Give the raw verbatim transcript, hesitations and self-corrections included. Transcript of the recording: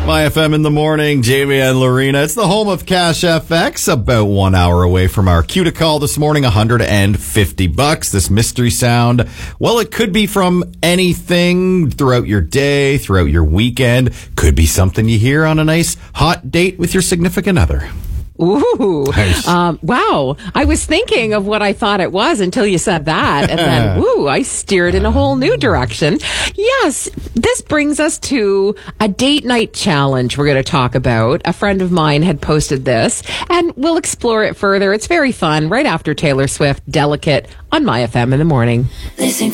My F M in the morning, Jamie and Lorena. It's the home of Cash F X, about one hour away from our cue to call this morning, one hundred fifty bucks. This mystery sound, well, it could be from anything throughout your day, throughout your weekend. Could be something you hear on a nice hot date with your significant other. Ooh. Nice. Um, wow. I was thinking of what I thought it was until you said that. And then, ooh, I steered in a whole new direction. Yes, this brings us to a date night challenge we're going to talk about. A friend of mine had posted this, and we'll explore it further. It's very fun. Right after Taylor Swift, Delicate, on My F M in the morning.